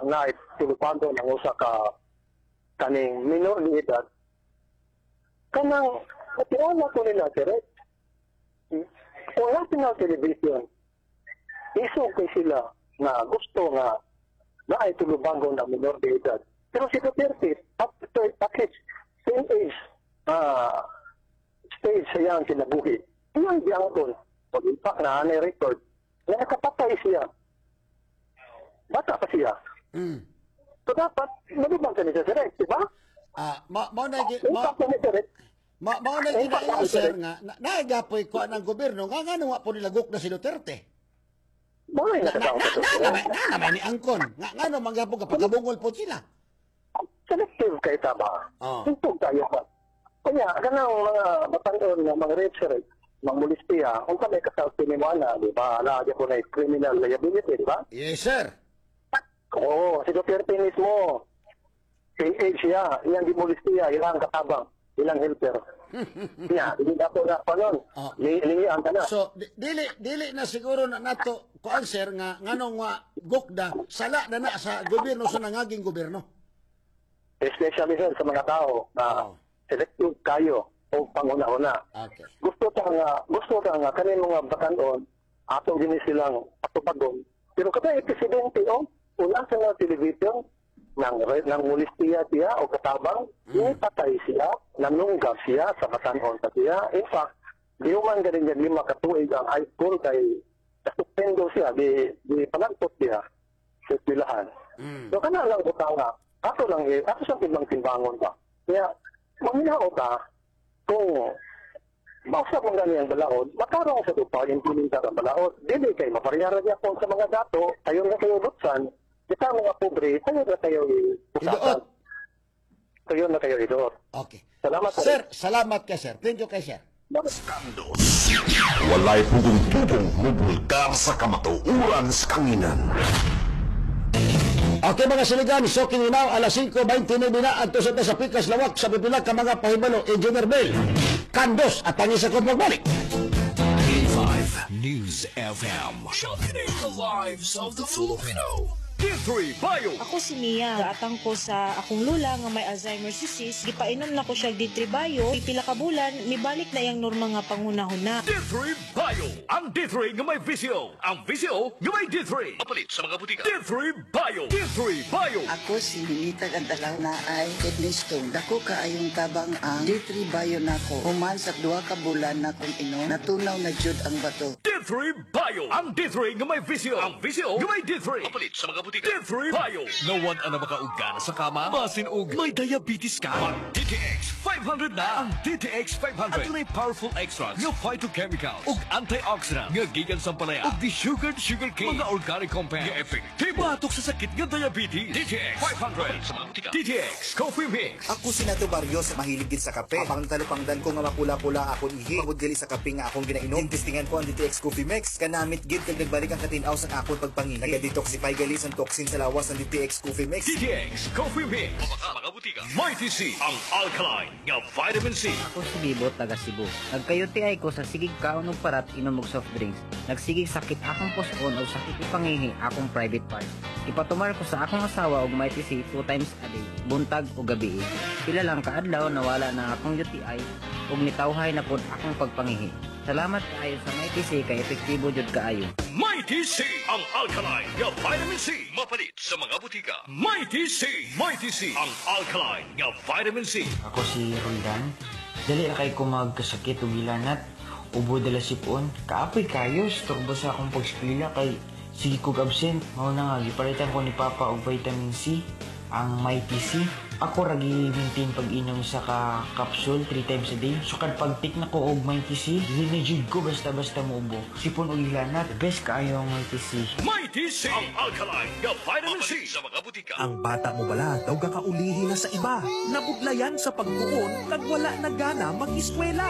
na itulupago ng usa ka kaning minor ni edad kanang matiwala ko nila direct kung national television isog kay sila na gusto nga na ay tulubago ng minor de edad pero si Duterte at same age stage sa iyang kinabuhi iyang diangkon pag impact na anay record na nakapatay siya bata pa siya. So dapat, malibang ka niya direct, di ba? Mauna ginaino, sir, nga, naagapoy ko ng gobyerno, nga nga po nilagok na si Duterte. Bakit naman ni Angkon. Nga manggapong kapagkabungol po sila. Selective kayo tama. Tuntog tayo pa. Kanya, ganang mga matandon na mga rape rate, mga mulistiya, kung kami kasal pinimana, di ba? Alagya po na criminal liability, di ba? Yes, sir. Oo, si Duterte mismo. Same age siya. Ilang dimulistiya, ilang katabang, ilang helper. Hindi ako na pa nun. Lingian ka na. So, dili na siguro na nato, kuan sir, nga nganong gukda, sala na sa gobyerno sa nangaging gobyerno. Especially sir, sa mga tao na selective kayo o panguna-una. Okay. Gusto ka nga, kanin mga batanon, ato din silang patupagon. Pero kada presidente, una sa mga television, nang mulistiya siya o katabang, patay siya, nanunggab siya sa batanon sa siya. In fact, di man galing yan 5 katuig ang high school kay nasupendo siya, di palagpot siya sa eskwelahan. So kana lang utanga, ato siyang timbangon ba. Kaya, maminaw ka, kung mausap mong ganyan balaod, makarong sa tupa, yung pininta ng balaod. Dili kay mapariyara niya po sa mga dato, tayo na kayo lutsan, kita mga pobre, tayo na kayo usapan. Tayo na kayo idoot. Okay. Salamat sir. Salamat ka, sir. Thank you kay sir. Kandos. Walay pugong-pugong mubulkar sa kamatuuran sa kanginan. Okay mga siligan, so kininaw, alas 5:29 na at tusot na sa Pikas Lawak sa bibilang ka mga pahibalo, Engineer Bell. Kandos at tangis ako magbalik. 85 News FM. Shocking the lives of the Filipino. D3 Bio. Ako si Mia. Gaatang ko sa akong lula nga may Alzheimer's disease. Gipainom na ko siya D3 Bio. Pipila ka bulan, mibalik na yung norma nga pangunahon na. D3 Bio. Ang D3 nga may visyo. Ang visyo nga may D3. Mapalit sa mga butika. D3 Bio. D3 Bio. Ako si Ninita Gandalaw na ay kidney stone. Dako kaayong tabang ang D3 Bio nako. Human sa 2 ka bulan na kung inom, natunaw na jud ang bato. D3 Bio. Ang D3 nga may visyo. Ang visyo nga may D3. Mapalit sa mga butika. D3 Bio. Nawan ang makaugana sa kama. Masinog. May diabetes ka. Mag DTX 500 na. Ang DTX 500. At may powerful extracts nga phytochemical ug antioxidant nga gikan sa palaya ug desugared sugar cane. Mga organic compounds nga epektibo batok sa sakit nga diabetes. DTX 500. DTX Coffee Mix. Ako si Nato Barrio sa mahilig din sa kape. Apang talupangdan ko nga mapula-pula akong ihi. Pagod gali sa kape nga akong ginainom. Testingan ko ang DTX Coffee Mix. Kanamit gid kag nagbalik ang katinaw sa akong pagpangihi. Naga-detoxify gali sa toxin sa lawas ng DTX Coffee Mix. DTX Coffee Mix. Mga butika. Mighty C. Ang alkaline nga vitamin C. Ako si Bibot, taga Cebu. Nagkayuti ay ko sa sigig kaon og parat inom og soft drinks. Nagsigig sakit akong puson o sakit ipangihi akong private part. Ipatumar ko sa akong asawa og Mighty C 2 times a day, buntag o gabi. Pila lang kaadlaw nawala na akong UTI ug nitawhay na pod akong pagpangihi. Salamat kaayo sa Mighty C kay epektibo jud kaayo. Mighty C. Ang alkaline nga vitamin C. Mapalit sa mga butika. Mighty C. Mighty C. Ang alkaline nga vitamin C. Ako si Roldan. Dali na kay ko magkasakit o gilanat. Ubo dala sipon. Kaapoy kayo. Storbo sa akong pagspila kay sige kog absent. Mao na nga, gipalitan ko ni Papa og vitamin C. Ang Mighty C. Ako ragi maintain pag-inom sa capsule 3 times a day. So kad pag-take na ko og Mighty C, dili na jud ko basta-basta muubo. Sipon og ilanat, best kaayo ang Mighty C. Mighty C. Ang alkaline nga vitamin C sa mga butika. Ang bata mo bala daw kakaulihi na sa iba. Nabudlayan sa pagkuon kag wala na gana mag-eskwela.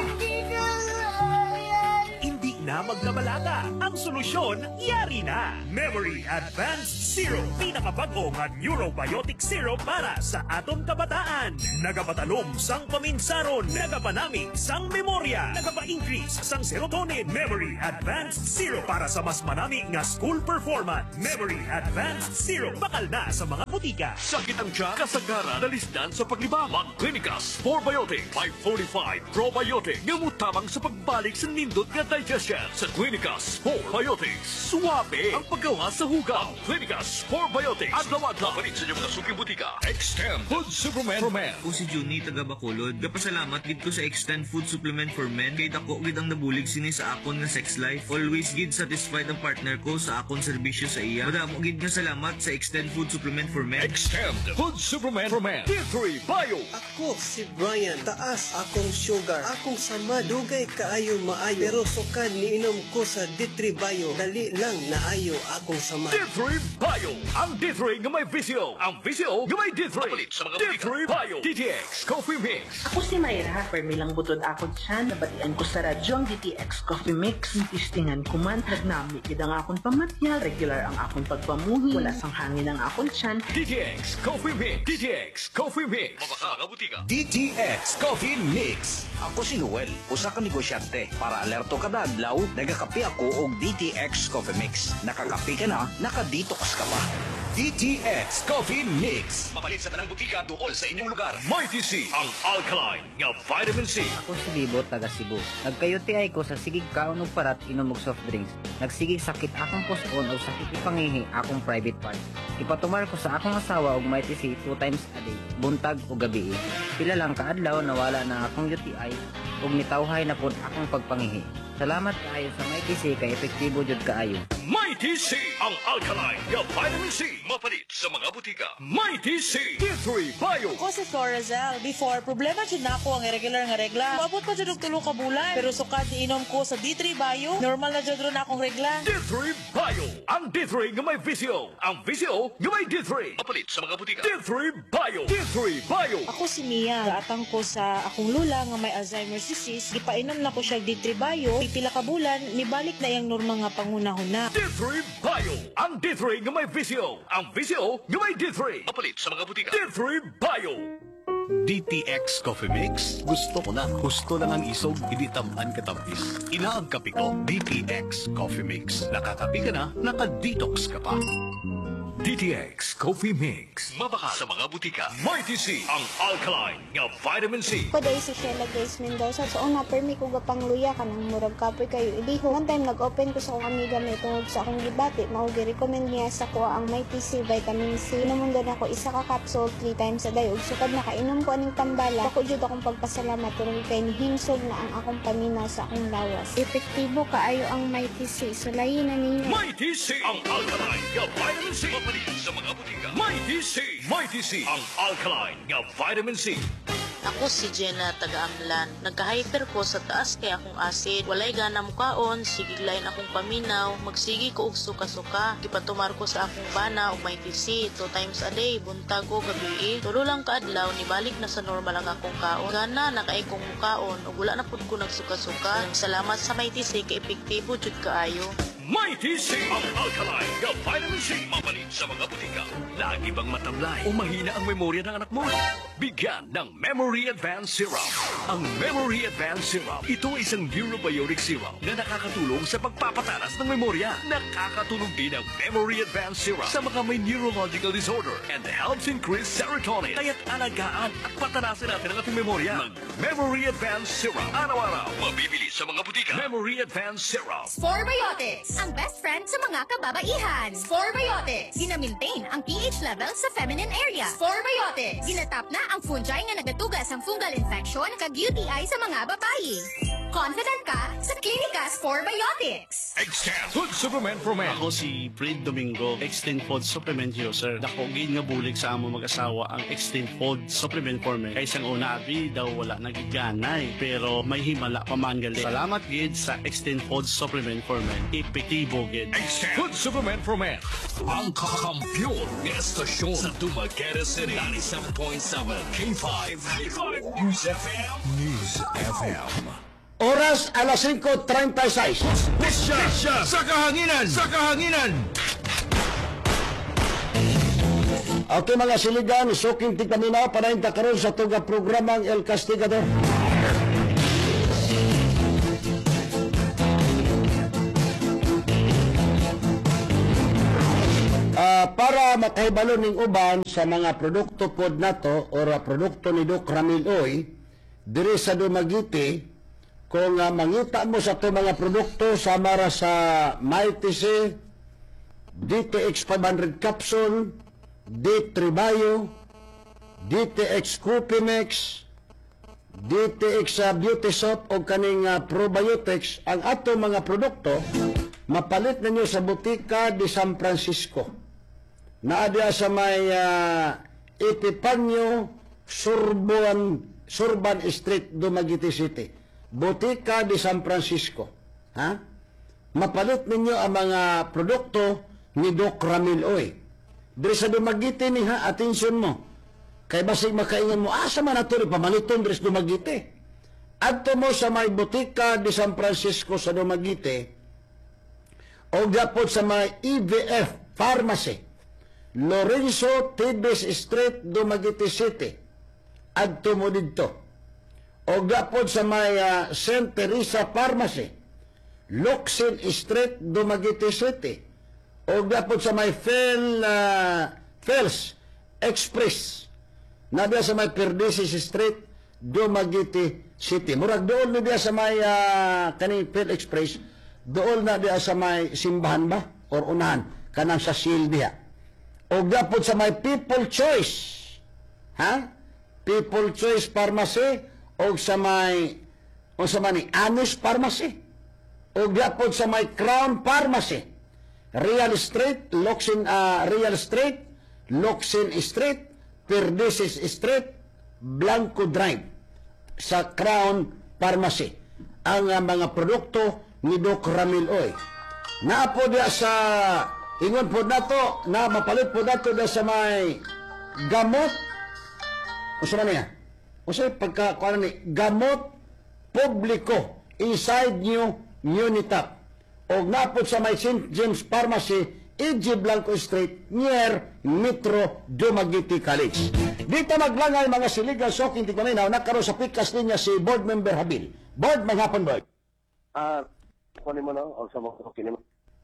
Hindi na magkabalaga. Ang solusyon, yari na. Memory Advanced Zero. Pinakabago nga Neurobiotic Zero para sa aton kabataan. Nagapatalom sang paminsaron. Nagapanamig sang memorya. Nagapa-increase sang serotonin. Memory Advanced Zero para sa mas manami nga school performance. Memory Advanced Zero. Bakal na sa mga butika. Sakit ang tiyan, kasagaran, dalisdan sa paglibang. Mag-Clinicas 4Biotic 545 Probiotic. Ngamutabang sa pagbalik sa nindot nga digestion. Sa Clinicas 4Biotics, suwabe ang paggawa sa hugaw. Clinicas 4Biotics. Adlaw-adlaw. Palit sa inyong mga suking butika. Extend Food Supplement for Men. Ako si Juni, taga Bacolod. Kapasalamat gid ko sa Extend Food Supplement for Men. Kay dako gid ang nabulig sini sa akon nga sex life. Always gid satisfied ang partner ko sa akon serbisyo sa iya. Madamo gid nga salamat sa Extend Food Supplement for Men. Extend Food Supplement for Men. D3 Bio. Ako si Brian, taas akong sugar, akong sama, dugay kaayo maayo, pero sukad niinom ko sa D3 Bio, dali lang naayo akong sama. D3 Bio. Ang D3 nga may visyo. Ang visyo nga may D3. Palit sa mga D3 Bio. DTX Coffee Mix. Ako si Mayra, permilang butod ako dyan, nabatian ko sa radyo ang DTX Coffee Mix. Tistingan ko man, nagnami gid ang akong pamatyal, regular ang akong pagpamuhi, wala sang hangin ang akong tiyan. DTX Coffee Mix. DTX Coffee Mix. Mabaka mga butika. DTX Coffee Mix. Ako si Noel, usa ka negosyante. Para alerto kada adlaw, nagakape ako og DTX Coffee Mix. Nakakape ka na, naka-detox ka pa. DTX Coffee Mix. Mapalit sa tanang butika dool sa inyong lugar. Mighty C, ang alkaline nga vitamin C. Ako si Libo, taga Cebu. Nagkayuti ay ko sa sigig kaon og parat inom og soft drinks. Nagsigig sakit akong puson o sakit ipangihi akong private part. Ipatumar ko sa akong asawa og Mighty C 2 times a day, buntag o gabi. Pila lang kaadlaw nawala na akong UTI ug nitawhay na pud akong pagpangihi. Salamat kaayo sa Mighty C kay epektibo jud kaayo. Mighty C, ang alkaline nga vitamin C. Mapalit sa mga butika. Mighty C, D3 Bio. Ako si Florazel. Before, problema dyan na ako ang irregular nga regla. Maabot pa dyan og 3 ka bulan. Pero sukad inom ko sa D3 Bio, normal na dyan ron akong regla. D3 Bio. Ang D3 nga may visyo. Ang visyo nga may D3. Mapalit sa mga butika. D3 Bio. D3 Bio. Ako si Mia. Gaatang ko sa akong lula nga may Alzheimer's disease. Gipainom na ko siya D3 Bio. Pipila ka bulan, nibalik na yung normal nga pangunahon na. D3 Bio. Ang D3 nga may visyo. Ang visyo nga may D3. Mapalit sa mga butika. D3 Bio. DTX Coffee Mix. Gusto ko na. Gusto lang ang isog, hindi tamaan katamis. Inaang kape ko, DTX Coffee Mix. Nakakape ka na, naka-detox ka pa. DTX Coffee Mix. Mabaka sa mga butika. Mighty C, ang alkaline nga vitamin C. Paday si Sheila Grace Mendoza. So, una, permi ko gapang luya ka ng murag kapoy kayo. Iliho, one time nag-open ko sa akong amiga may tungod sa akong gibati. Maugi-recommend niya sa kuha ang Mighty C, vitamin C. Inumundan ako isa ka capsule 3 times a day. Ug sukad nakainom ko aning tambala. Ako jud akong pagpasalamat tungod kay hingsog na ang akong paminaw sa akong lawas. Epektibo kaayo ang Mighty C. So, layin na ninyo. Mighty C, ang alkaline nga vitamin C. Mapalit sa mga butika. Mighty C. Mighty C, ang alkaline nga vitamin C. Ako si Jenna, taga-Amlan. Nagka-hyper ko sa taas kay akong acid. Walay gana mukaon, sigiglayin akong paminaw, magsigi ko og suka-suka. Gipatumar ko sa akong bana og Mighty C 2 times a day, buntag o gabi. Tulo lang kaadlaw, nibalik na sa normal ang akong kaon. Gana nakaay kong mukaon, ug wala na pud ko nagsuka-suka. Salamat sa Mighty C kay epektibo jud kaayo. Mighty C, ang alkaline nga vitamin C. Mapalit sa mga butika. Lagi bang matamlay o mahina ang memorya ng anak mo? Bigyan ng Memory Advanced Syrup. Ang Memory Advanced Syrup, ito ay isang neurobiotic syrup na nakakatulong sa pagpapatalas ng memorya. Nakakatulong din ang Memory Advanced Syrup sa mga may neurological disorder and helps increase serotonin. Kaya't alagaan at patanasin natin ang ating memorya. Mag-Memory Advanced Syrup. Araw-araw, mabibili sa mga butika. Memory Advanced Syrup. Sporebiotics, ang best friend sa mga kababaihan. Sporebiotics, gina-maintain ang pH level sa feminine area. Sporebiotics, ginatap na ang fungi nga nagatugas ang fungal infection kag UTI sa mga babayi. Confident ka sa Klinika Sporebiotics. Extend Food Supplement for Men. Ako si Fred Domingo, Extend Food Supplement User. Dako gid nga bulig sa amo mag-asawa ang Extend Food Supplement for Men. Kaysa ang una abi daw wala nagiganay pero may himala pa man gali. Salamat gid sa Extend Food Supplement for Men. Epektibo gid. Extend Food Supplement for Men. Ang kakampiyon ng estasyon sa Dumaguete City. 97.7 K5 News FM. News FM. Oras alas 5:36. Pisya sa kahanginan! Sa kahanginan! Okay mga siligan, suking tigpaminaw, panayin ta karon sa tuga programang El Castigador. para makahibalo ning uban sa mga produkto pod nato o produkto ni Doc Ramil Oy diri sa Dumaguete, kung mangita mo sa to mga produkto samara sa Mighty DTX 500 capsule, D3 Bio, DTX Copimex, DTX Beauty Soap o kaning probiotics, ang ato mga produkto mapalit ninyo sa butika di San Francisco. Naadya sa may Epipanyo, Surban Street, Dumaguete City. Butika di San Francisco. Ha? Mapalit ninyo ang mga produkto ni Doc Ramil Oy. Diri sa Dumaguete ni ha, atensyon mo. Kay basig makaingan mo, asa man ato rin pamaliton diri sa Dumaguete. Adto mo sa may butika di San Francisco sa Dumaguete, o gapod sa may EVF Pharmacy, Lorenzo Tibes Street, Dumaguete City. Adto mo dito. O gapod sa may St. Teresa Pharmacy, Locsin Street, Dumaguete City. O gapod sa may Fels Express, nabiya sa may Perdices Street, Dumaguete City. Murag doon na diya sa may kaning Fel Express, doon na diya sa may simbahan ba? Or unahan, kanang sa shield diya. O gapod sa may People Choice, ha? People Choice Pharmacy, o sa may Anus Pharmacy, o gapod sa may Crown Pharmacy, Real Street, Locsin Street, Perdices Street, Blanco Drive, sa Crown Pharmacy. Ang mga produkto ni Doc Ramil Oy. Naapo diya sa ingon po nato, na mapalit po nato diya sa may gamot, o sa niya? O sa pagkakuan ni gamot publiko inside new Unitap. O napod sa may St. James Pharmacy, E.G. Blanco Street, near Metro Dumaguete College. Dito maglangay mga siligan soking tigmaminaw, nagkaroon sa pikas niya si Board Member Habil. Board, maghapon, Board. Kunin mo na, o sa mga kinin mo.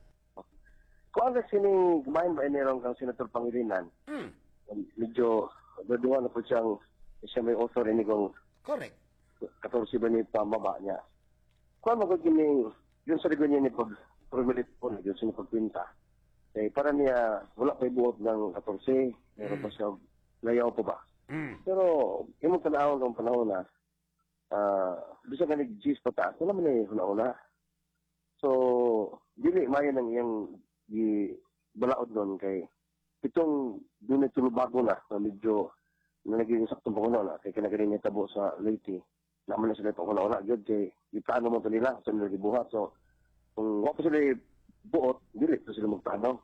Kung ano sining gumayin ba inirong kang Senator Pangilinan, medyo gaduhan na po siya may author ini kong correct 14 ba ni pamaba niya. Kung ano gining yun sa ligon niya ni pag-promilit po na yun sa pagpinta. Eh, para niya wala pa ibuot ng 14, meron pa siya layaw pa ba. Pero yung panahon ng panahon na bisa ka nag-gis pa taas, wala man na una-una. So, dili mayan ang iyang balaod nun kay itong doon ito bago na medyo na naging saktong pangunaw na kay kinagaling niya tabo sa Leyte naman na sila pangunaw na yun kay iplano mo ito nila sa nila gibuhat. So kung wako sila buot dili ito sila magplano.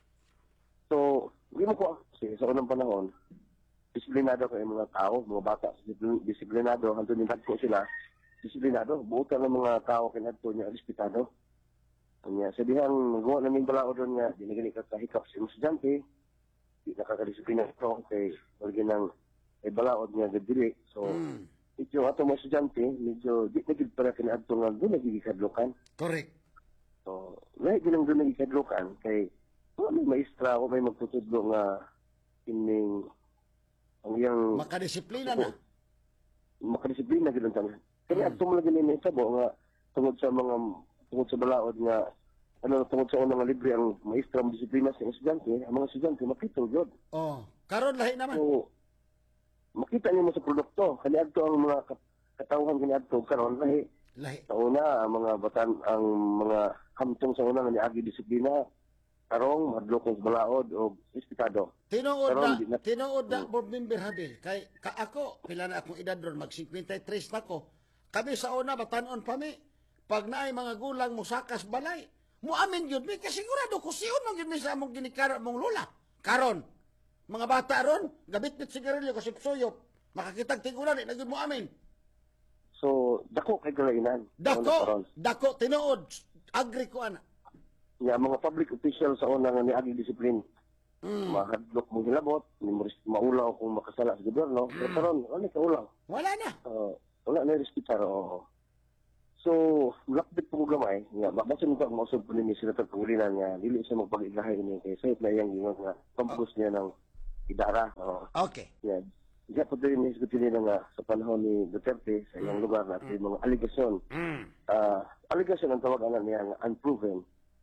So hindi mo ko kasi sa unang panahon disiplinado kayo mga tao, mga bata disiplinado, hanto nilad ko sila disiplinado, buotan ng mga tao kinadto niya respetado. Kanya sabihan magawa namin balao doon nga dinigani ka kahikap si estudyante di nakakadisiplina ito kay wala ng balaod niya gadili. So medyo ato mga estudyante medyo di nagig para kinaadto nga doon nagigikadlokan. Correct. So lahi din ang doon nagigikadlokan kay may maestra o may magtutudlo nga ining ang iyang makadisiplina na makadisiplina gid ang kaya ato mo lagi ni tabo nga tungod sa balaod nga tungod sa unang libre ang maestra ang disiplina sa estudyante, ang mga estudyante makita jud. Karon lahi naman. So, makita niyo mo sa produkto, kaniadto ang mga katawhan kaniadto karon lahi. Sa una ang mga batan ang mga hamtong sa una nga niagi disiplina karong madlok sa balaod o respetado. Tinuod na Board Member Habil kay ako pila na akong edad ron mag 53 na ko. Kami sa una batanon pa mi. Pag naay mga gulang mo sakas balay, muamin yun mi kasi sigurado ko siyon lang yun mi sa among ginikara mong lola. Karon mga bata ron, gabit-bit sigarilyo kasi suyop, makakitag tigulan na yun muamin. So, dako kay galainan. Dako, tinuod, agree ko ana. Mga public official sa una nga niagi disiplin. Mahadlok mong hilabot, maulaw kung makasala sa gobyerno, pero karon wala ka ulaw. Wala na. Wala na respetar. So, So, lakbit po gamay, nga, basta nito ang mausap po ni Senator Pangilinan nga, dili siya magpag-igahay ini kay Sayip na iyang ingon nga, pambus niya ng idara. Okay. Yan. Diya po din ni Isgot nila nga sa panahon ni Duterte sa iyang lugar na mga aligasyon. Aligasyon ang tawagan niya nga unproven.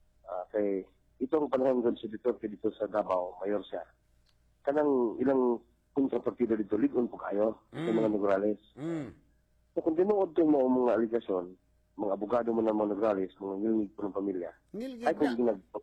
Kay itong panahon doon si Duterte dito sa Davao, mayor siya. Kanang ilang kontrapartida dito, ligon po kayo sa mga Nograles. So kung dinuod itong mga aligasyon, mga abogado mo ng mga Nograles, mga nilingig po ng pamilya, ay kung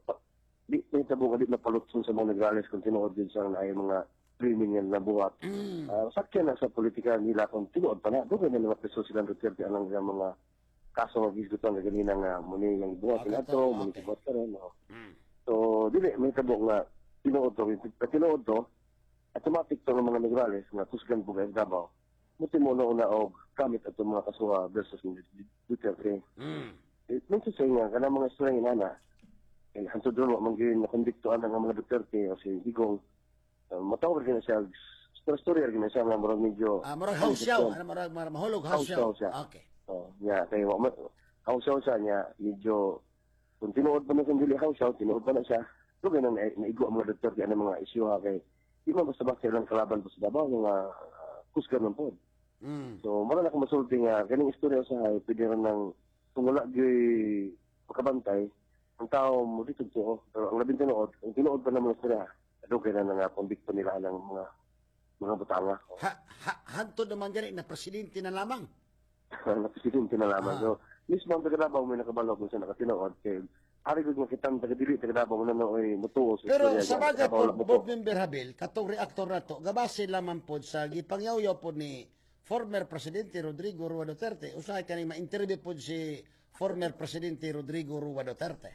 di tabong na palutson sa mga Nograles kung tinuod din siya na ay mga criminal na buhat. Sakya na sa politika nila kung tinuod pa na, doon na mga preso silang Duterte ang mga kaso nga gisgutan na ganina nga muni yung buhat sila ito, muni sigot ka rin. So, dili, may tabong nga tinuod to, automatic to ng mga Nograles nga kusgan po guys Davao, muti mo na o gamit at mga kasuha versus Duterte. Minsan sa nga, kanang mga istorya nga na, hanto doon, manggin na kondiktuan ng mga Duterte o si Digong, matawag rin na siya, story rin na siya, marang medyo... Marang hausyaw, mahulog hausyaw. Okay. Nga, kaya hausyaw siya niya, medyo, kung tinuod pa na sa dili hausyaw, tinuod pa na siya, doon na naigo ang mga Duterte, ang mga isyu ha, kay, di man basta ba silang kalaban po sa Davao, mga kusgan ng pod. So, marang ako masulti nga, ganing istorya sa hay, pwede rin ng, kung wala di makabantay, ang tao mo dito to, pero ang labing tinuod pa naman istorya, doon na nga kumbikto nila ng mga butanga. Hanto naman gani na presidente na lamang. Na presidente na lamang. So, mismo ang taga-Davao may nakabalo kung saan nakatinood, kaya hari ko makitang taga-dili, taga-Davao mo na ay mutuo. Pero sa bagay po, Bob Member Habil, katong reaktor na to, gabase lamang po sa gipangyaw-yaw po ni former Presidente Rodrigo Roa Duterte. Usahay ka na ma-interview po si former Presidente Rodrigo Roa Duterte.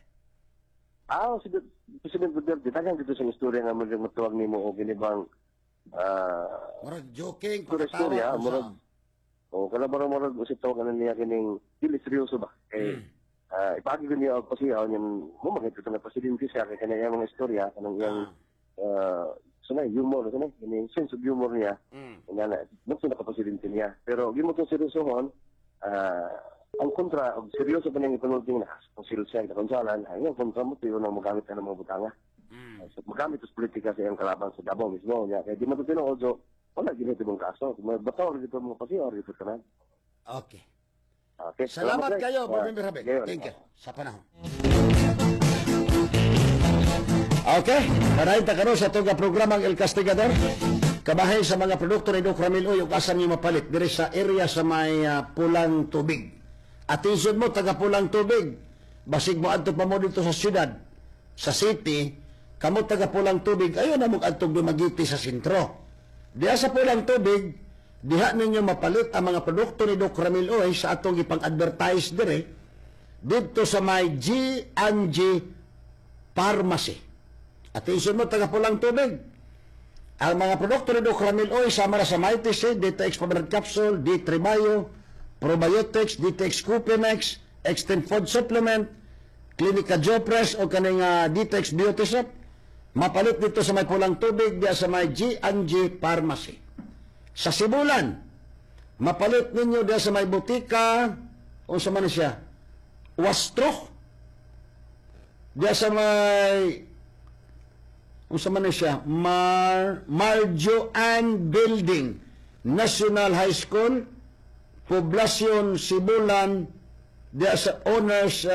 Si President Duterte, tagang dito sa istorya nga magtuwag ni mo o ginibang murag joking, istorya, murag kalabarang usip tawagan niya kining dili seryoso ba? Ipagi ko niya ang pasiyaw niya, makita ito na presidente siya, kaya kanya mga istorya, kanang iyang sanay, humor, yung sense of humor niya, nagsun na ka-presidente niya. Pero, gino itong seryosohon, ang kontra, seryoso pa niyang ipanulting na, kung silsay na konsalan, ay yung kontra mo, tiyo nang magamit ka ng mga butanga. So, magamit ito politika sa iyang kalaban sa Davao mismo niya. Kaya di mo ito tinodyo, wala ginito mong kaso. Kung may bataw, ito mga pasiyaw, ito ka na. Okay. Okay. Salamat kayo, Bob Member Habil. Thank you. Sa panahon. Okay. Marahin ta karon sa itong programang El Castigador. Kabahay sa mga produkto ni Doc Ramil Uy, ug asan niyo mapalit diri sa area sa may pulang tubig. Atensyon mo, taga pulang tubig. Basig mo adto pa mo dito sa syudad, sa city, kamo taga pulang tubig, ayun na mo adtog Dumaguete sa sentro. Diya sa pulang tubig, diha ninyo mapalit ang mga produkto ni Doc Ramil Uy sa atong ipang-advertise dire dito sa may G&G Pharmacy. Atensyon mo, taga pulang tubig. Ang mga produkto ni Doc Ramil Uy sama sa Mighty Seed, DTX Pomerad Capsule, D3 Bio, Probiotics, DTX Coupé-Max, Extend Food Supplement, Clinica Jopress o kaning DTX Beauty Soap. Mapalit dito sa may pulang tubig diya sa may G&G Pharmacy. Sa Sibulan, mapalit ninyo diya sa may butika, o sa man siya, Wastro. Diya sa may, o sa man siya, Marjoan Building, National High School, Poblacion Sibulan, diya sa owners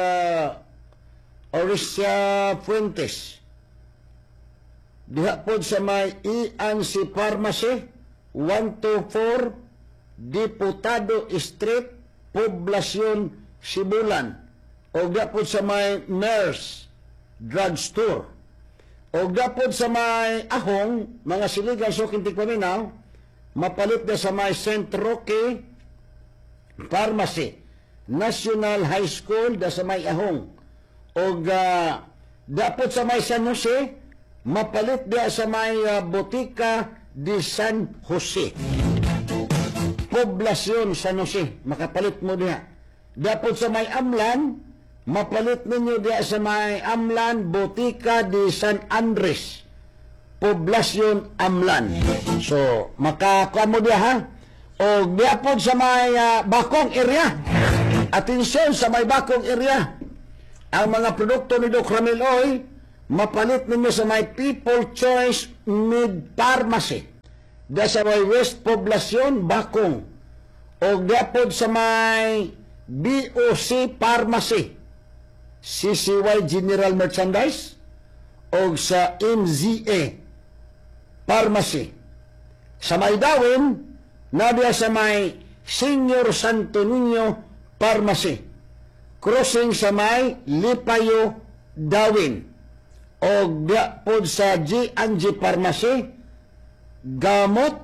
Orissia Fuentes. Diha po sa may E&C Pharmacy, 124 Diputado Street, Poblacion Sibulan. O diha po sa may Nurse Drugstore. O diha po sa may Ahong, mga siligan sukintig paminaw, mapalit na sa may St. Roque Pharmacy, National High School, da sa may Ahong. O dapat sa may San Jose, mapalit da sa may Botica de San Jose. Poblacion San Jose, makapalit mo diha. Dapat sa may Amlan, mapalit ninyo diha sa may Amlan, Botica de San Andres. Poblacion Amlan. So, makakuha mo diha ha? O diapod sa may Bakong area. Atensyon sa may bakong area. Ang mga produkto ni Doc Ramil Oy, mapalit ninyo sa may People Choice Mid Pharmacy. Da sa may West Poblacion, Bakong. O gapod sa may BOC Pharmacy, CCY General Merchandise, o sa MZA Pharmacy. Sa may Dawin, nabiya sa may Senior Santo Niño Pharmacy, crossing sa may Lipayo, Dawin. O gapod sa G&G Pharmacy, gamot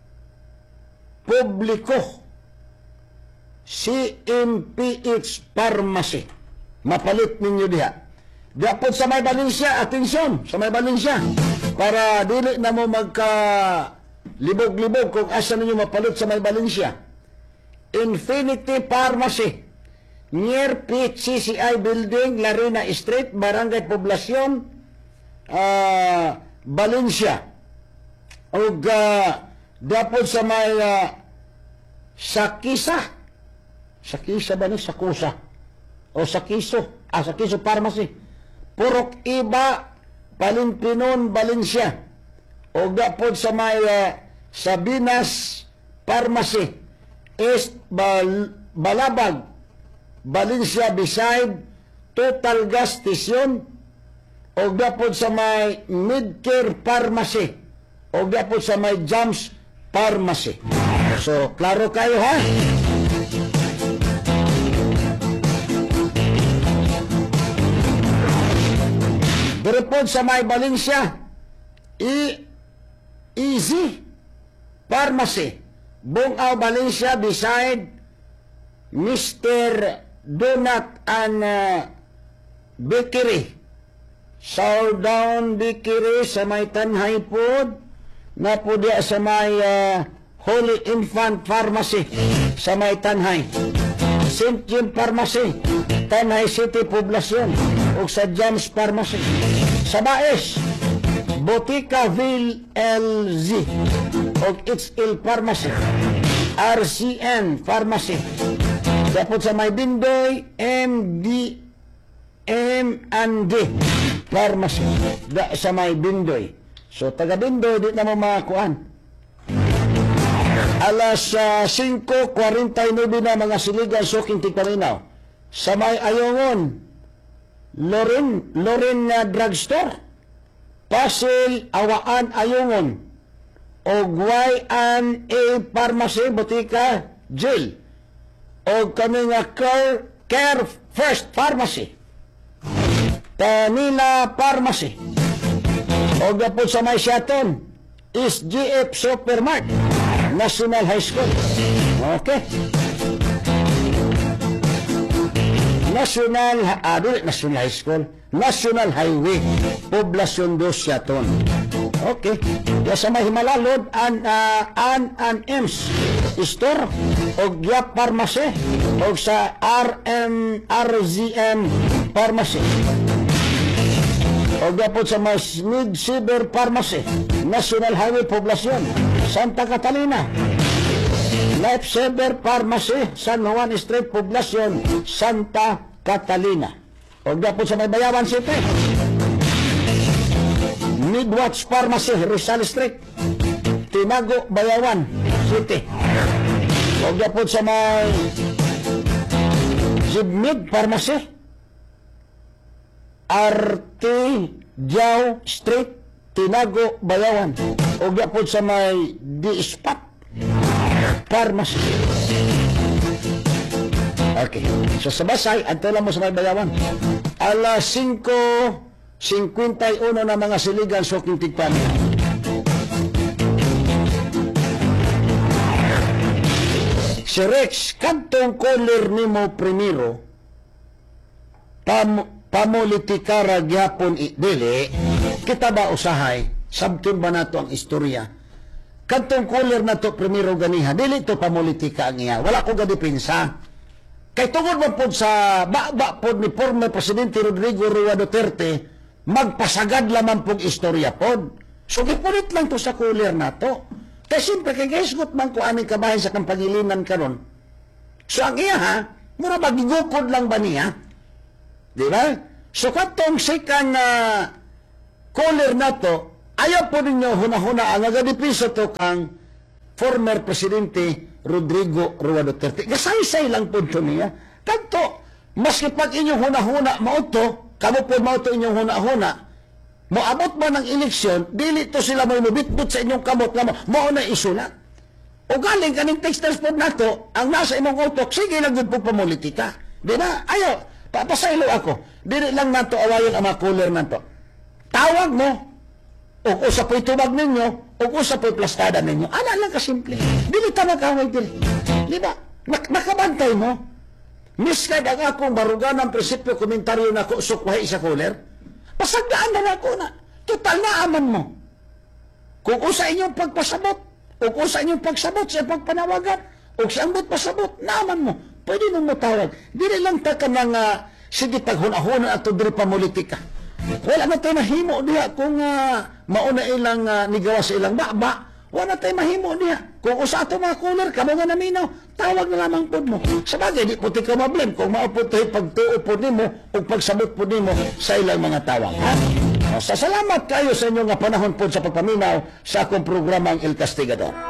publiko, CMPH Pharmacy. Mapalit ninyo diha. Gapod sa may Valencia, atensyon, sa may Valencia, para dili na mo magka libog-libog kung asa ninyo mapalit sa may Valencia. Infinity Pharmacy, near PCCI Building, Larena Street, Barangay Poblacion, Valencia. O dapod sa may Sakisa ba ni? Sakusa o Sakiso, Sakiso Pharmacy, Purok Iba, Palimpinon, Valencia. O dapod sa may Sabinas Pharmacy, East Balabag, Valencia, beside Total Gas Station. O dapod sa may Midcare Pharmacy, o dapod sa may Jams Pharmacy. So, klaro kayo, ha? Direpod sa may Valencia, Easy Pharmacy, Bungaw, Valencia, beside Mr. Donut and Bakery. Southdown Bakery sa may Tanhay Food, na po diya sa may Holy Infant Pharmacy sa may Tanhay. St. Jim Pharmacy, Tanhay City Poblacion, o sa James Pharmacy. Sa Baes, Boticaville LZ, o XL Pharmacy, RCN Pharmacy. Dapat sa may Bindoy, M&D Pharmacy, sa may Bindoy. So, taga Bindoy, di na mo makakuan. Alas 5:49 na mga siligan, suking tigpaminaw. Sa may Ayongon, Lorin Drugstore, Pasil, Awaan, Ayongon, o Y&A Pharmacy, Botica, Jail, o kami nga Care First Pharmacy, Tanila Pharmacy, o gapod sa may Siaton, is GF Supermart, National High School. Okay. National High School, National Highway, Poblacion 2, Siaton. Okay. Ya sa may Himalalod, An Ems Store, o Gyap Pharmacy, o sa RZM Pharmacy. O gapod sa mas Mid-Cyber Pharmacy, National Highway, Poblacion, Santa Catalina. Lifesaver Pharmacy, San Juan Street, Poblacion, Santa Catalina. O gapod sa may Bayawan City, Midwatch Pharmacy, Rizal Street, Tinago, Bayawan City. O gapod sa may Zibmid Pharmacy, Artigiao Street, Tinago, Bayawan. O gapod sa may Di-Spat Pharmacy. Okay. So sa Basay, anto lang mo sa may Bayawan. Alas 5:51 na mga siligan, suking tigpan. Si Rex, kantong color nimo primero, pamulitikara gyapon dili, kita ba usahay, sabton ba nato ang istorya? Kantong color na to primero ganiha, dili to pamulitika ang iya. Wala ko gadepensa. Kay tungod man pod sa baba pod ni former Presidente Rodrigo Roa Duterte, magpasagad lamang pong istorya pod. So gipulit lang to sa color na to. Kaya siyempre, kay gaisgot man ko aming kabahin sa kampangilinan karon. So ang iya ha, Mura ba gigupod lang ba niya? Di ba? So katong second caller na to, ayaw po ninyo huna-huna ang agadipiso to kang former Presidente Rodrigo Roa Duterte. Gasaysay lang po ito niya. Kanto, maski pag inyong huna-huna mauto, kamo po mauto inyong huna-huna, moabot ba ng eleksyon, dili to sila may mabitbit sa inyong kamot nga mo na isulat. O galing kaning texters po nato, ang nasa imong utok, sige lang po pamulitika. Di ba? Ayo, papasaylo ako. Dili lang nato awayon ang mga caller nato. Tawag mo, o usapoy tubag ninyo, o usapoy plastada ninyo. Ana lang kasimple. Dili ta magkaway dili. Di ba? Nakabantay mo. Miskad ang akong barugan ng prinsipyo komentaryo na ko sukwahi sa caller. Pasagdaan na ako na. Total na aman mo. Kung usa inyong pagpasabot, o kung sa inyong pagsabot sa pagpanawagan, o sa ambot pasabot, naaman mo. Pwede nung matawag. Dili lang ta ka ng sige paghuna-huna ato diri pamulitika. Wala na tayo mahimo diha kung mauna ilang nigawa sa ilang baba. Wala na tayo mahimo diha. Kung usa ato mga caller, kamo nga naminaw, tawag na lamang po mo. Sabagay, di po ti ka mablem kung maupot tayo pagtuo po nimo o pagsabot po nimo sa ilang mga tawag. Ha? Sa salamat kayo sa inyong panahon po sa pagpaminaw sa akong programang El Castigador.